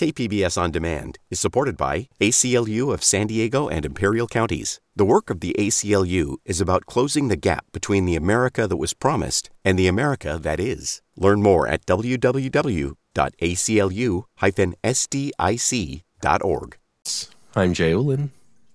KPBS On Demand is supported by ACLU of San Diego and Imperial Counties. The work of the ACLU is about closing the gap between the America that was promised and the America that is. Learn more at www.aclu-sdic.org. I'm Jay Olin.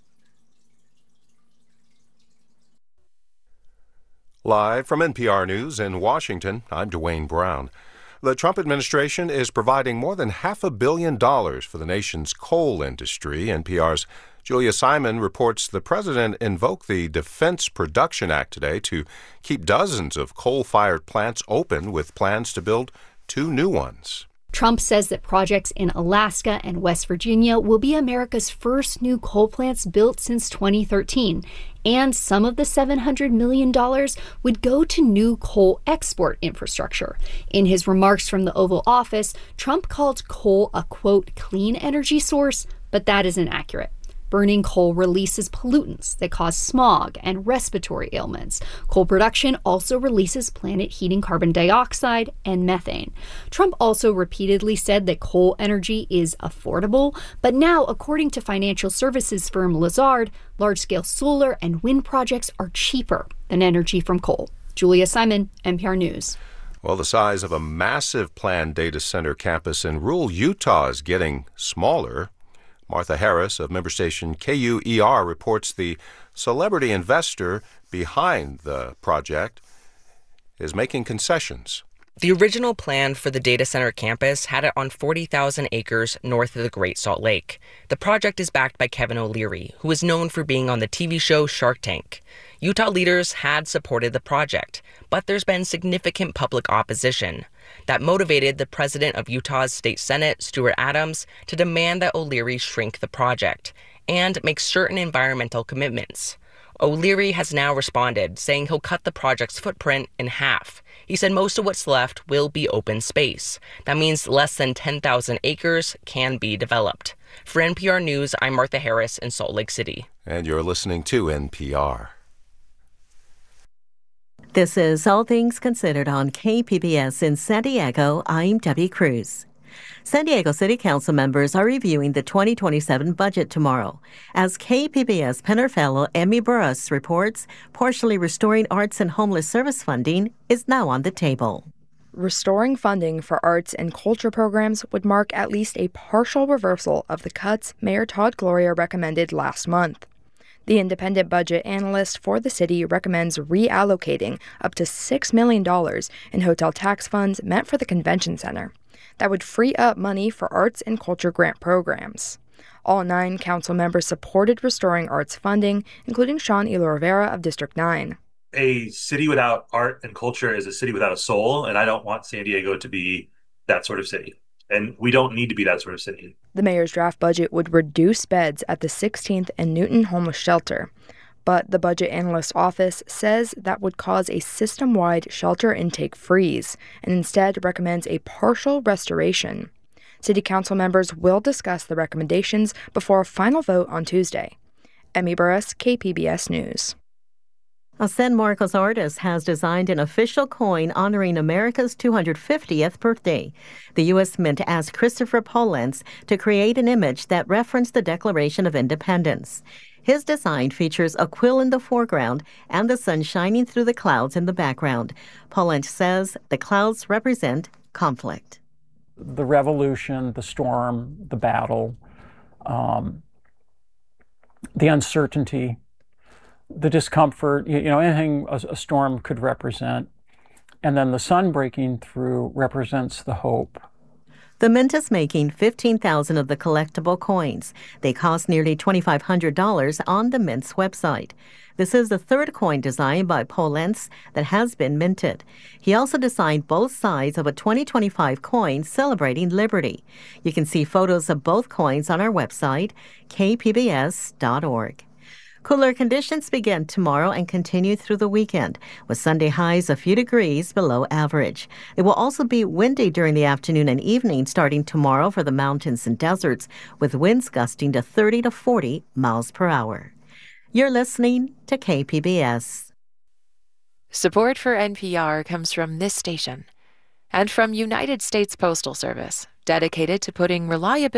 Live from NPR News in Washington, I'm Dwayne Brown. The Trump administration is providing more than $500 million for the nation's coal industry. NPR's Julia Simon reports the president invoked the Defense Production Act today to keep dozens of coal-fired plants open, with plans to build 2 new ones. Trump says that projects in Alaska and West Virginia will be America's first new coal plants built since 2013. And some of the $700 million would go to new coal export infrastructure. In his remarks from the Oval Office, Trump called coal a, quote, clean energy source, but that isn't accurate. Burning coal releases pollutants that cause smog and respiratory ailments. Coal production also releases planet-heating carbon dioxide and methane. Trump also repeatedly said that coal energy is affordable, but now, according to financial services firm Lazard, large-scale solar and wind projects are cheaper than energy from coal. Julia Simon, NPR News. Well, the size of a massive planned data center campus in rural Utah is getting smaller. Martha Harris of member station KUER reports the celebrity investor behind the project is making concessions. The original plan for the data center campus had it on 40,000 acres north of the Great Salt Lake. The project is backed by Kevin O'Leary, who is known for being on the TV show Shark Tank. Utah leaders had supported the project, but there's been significant public opposition. That motivated the president of Utah's State Senate, Stuart Adams, to demand that O'Leary shrink the project and make certain environmental commitments. O'Leary has now responded, saying he'll cut the project's footprint in half. He said most of what's left will be open space. That means less than 10,000 acres can be developed. For NPR News, I'm Martha Harris in Salt Lake City. And you're listening to NPR. This is All Things Considered on KPBS in San Diego. I'm Debbie Cruz. San Diego City Council members are reviewing the 2027 budget tomorrow. As KPBS Penner Fellow Emmy Burris reports, partially restoring arts and homeless service funding is now on the table. Restoring funding for arts and culture programs would mark at least a partial reversal of the cuts Mayor Todd Gloria recommended last month. The independent budget analyst for the city recommends reallocating up to $6 million in hotel tax funds meant for the convention center. That would free up money for arts and culture grant programs. All 9 council members supported restoring arts funding, including Sean Elo Rivera of District 9. A city without art and culture is a city without a soul, and I don't want San Diego to be that sort of city. And we don't need to be that sort of city. The mayor's draft budget would reduce beds at the 16th and Newton homeless shelter. But the budget analyst's office says that would cause a system-wide shelter intake freeze and instead recommends a partial restoration. City council members will discuss the recommendations before a final vote on Tuesday. Emmy Burris, KPBS News. A San Marcos artist has designed an official coin honoring America's 250th birthday. The U.S. Mint asked Christopher Pollentz to create an image that referenced the Declaration of Independence. His design features a quill in the foreground and the sun shining through the clouds in the background. Pollentz says the clouds represent conflict. The revolution, the storm, the battle, the uncertainty, the discomfort, anything a storm could represent. And then the sun breaking through represents the hope. The Mint is making 15,000 of the collectible coins. They cost nearly $2,500 on the Mint's website. This is the third coin designed by Pollentz that has been minted. He also designed both sides of a 2025 coin celebrating liberty. You can see photos of both coins on our website, kpbs.org. Cooler conditions begin tomorrow and continue through the weekend, with Sunday highs a few degrees below average. It will also be windy during the afternoon and evening starting tomorrow for the mountains and deserts, with winds gusting to 30 to 40 miles per hour. You're listening to KPBS. Support for NPR comes from this station and from United States Postal Service, dedicated to putting reliability